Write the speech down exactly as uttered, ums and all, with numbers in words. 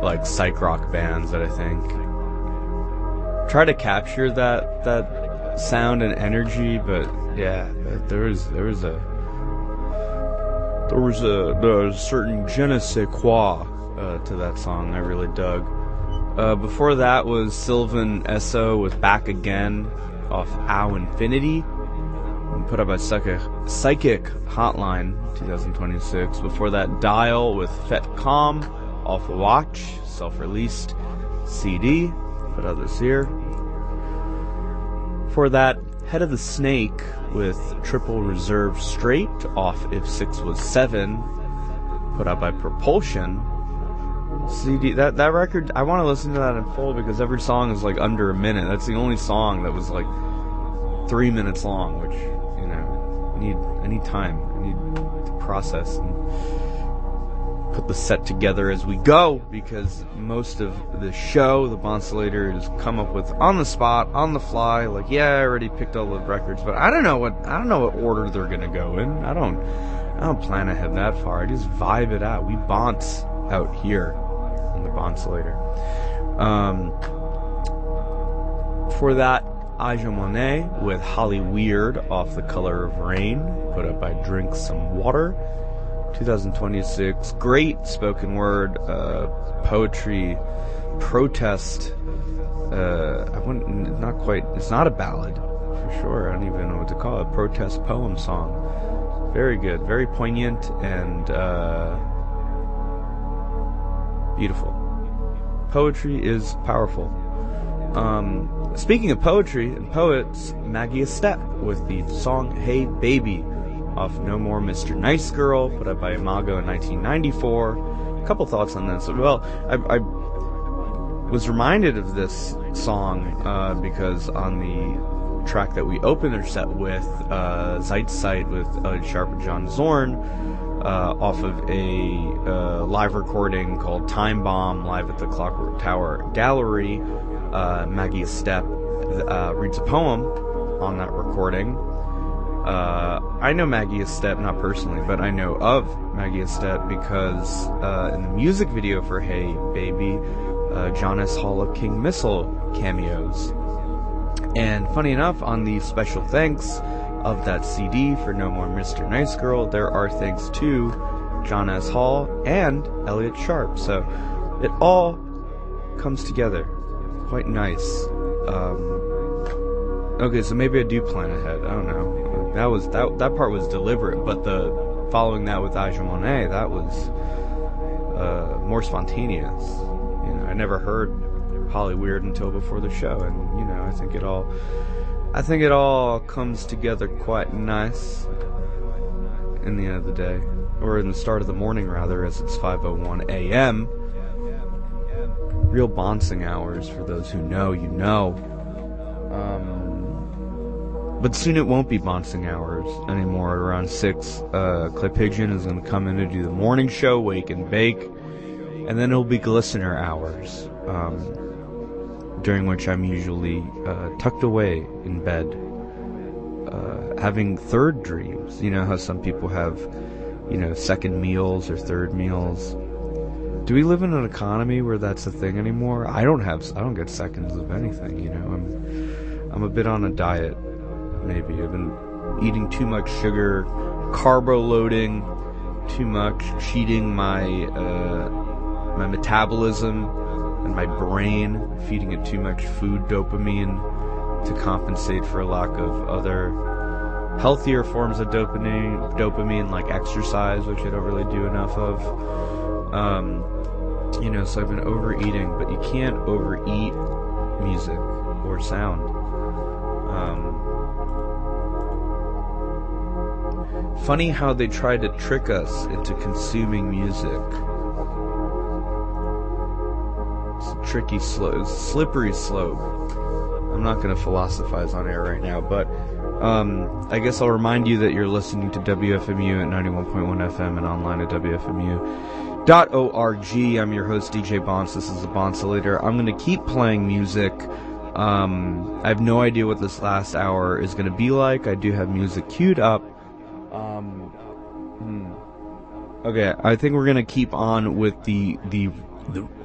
like psych rock bands that I think try to capture that that sound and energy, but yeah, there was there was a there was a, a certain je ne sais quoi uh, to that song I really dug. Uh, before that was Sylvan Esso with Back Again off Ow Infinity, put up by Psychic, Psychic Hotline twenty twenty-six. Before that, Dial with Fet Calm off Watch, self-released C D, put out this year. For that, Head of the Snake with Triple Reserve Straight off If Six Was Seven, put out by Propulsion. C D, that, that record, I want to listen to that in full because every song is like under a minute. That's the only song that was like three minutes long, which, you know, I need, I need time. I need to process and put the set together as we go, because most of the show, the Bonsilator, is come up with on the spot, on the fly. Like, yeah, I already picked all the records, but I don't know what I don't know what order they're gonna go in. I don't I don't plan ahead that far. I just vibe it out. We bonce out here in the Bonsilator. Um, for that, Aja Monet with Holly Weird off The Color of Rain, put up by Drink Some Water. twenty twenty-six, great spoken word, uh, poetry, protest, uh, I wouldn't, not quite, it's not a ballad, for sure, I don't even know what to call it, protest poem song, very good, very poignant, and, uh, beautiful. Poetry is powerful. Um, speaking of poetry and poets, Maggie Estep with the song Hey Baby, off No More Mister Nice Girl, put up by Imago in nineteen ninety-four. A couple thoughts on this. Well, I, I was reminded of this song uh, because on the track that we opened our set with, uh, Zeitzeit with Elliot Sharp and John Zorn, uh, off of a uh, live recording called Time Bomb, live at the Clockwork Tower Gallery, uh, Maggie Estep uh, reads a poem on that recording. Uh, I know Maggie Estep, not personally, but I know of Maggie Estep because uh, in the music video for Hey Baby, uh, John S. Hall of King Missile cameos. And funny enough, on the special thanks of that C D for No More Mister Nice Girl, there are thanks to John S. Hall and Elliot Sharp. So it all comes together. Quite nice. Um, okay, so maybe I do plan ahead. I don't know. That was that that part was deliberate, but the following that with Aja Monet, that was uh, more spontaneous. You know, I never heard Holly Weird until before the show, and you know, I think it all, I think it all comes together quite nice. In the end of the day, or in the start of the morning, rather, as it's five oh one a.m. Real bouncing hours for those who know. You know. Um. But soon it won't be bouncing hours anymore. At around six, uh, Clay Pigeon is going to come in to do the morning show, Wake and Bake, and then it'll be Glistener hours, um, during which I'm usually uh, tucked away in bed, uh, having third dreams. You know how some people have, you know, second meals or third meals. Do we live in an economy where that's a thing anymore? I don't have, I don't get seconds of anything. You know, I'm, I'm a bit on a diet. Maybe I've been eating too much sugar, carbo loading too much, cheating my uh, my metabolism and my brain, feeding it too much food dopamine to compensate for a lack of other healthier forms of dopamine, dopamine like exercise, which I don't really do enough of. Um, you know, so I've been overeating, but you can't overeat music or sound. Um, Funny how they try to trick us into consuming music. It's a tricky slope, slippery slope. I'm not going to philosophize on air right now, but um, I guess I'll remind you that you're listening to W F M U at ninety-one point one F M and online at W F M U dot org. I'm your host, D J Bonce. This is the Bonsilator. I'm going to keep playing music. Um, I have no idea what this last hour is going to be like. I do have music queued up. Um, hmm. Okay, I think we're gonna keep on with the the the